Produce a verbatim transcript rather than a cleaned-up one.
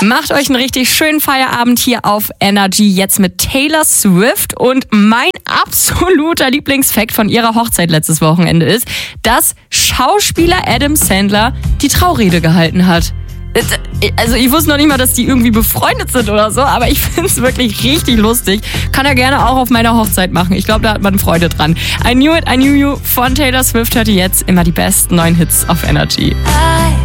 Macht euch einen richtig schönen Feierabend hier auf Energy, jetzt mit Taylor Swift. Und mein absoluter Lieblingsfakt von ihrer Hochzeit letztes Wochenende ist, dass Schauspieler Adam Sandler die Traurede gehalten hat. Also ich wusste noch nicht mal, dass die irgendwie befreundet sind oder so, aber ich finde es wirklich richtig lustig. Kann er gerne auch auf meiner Hochzeit machen. Ich glaube, da hat man Freude dran. I Knew It, I Knew You von Taylor Swift hört ihr jetzt immer die besten neuen Hits auf Energy.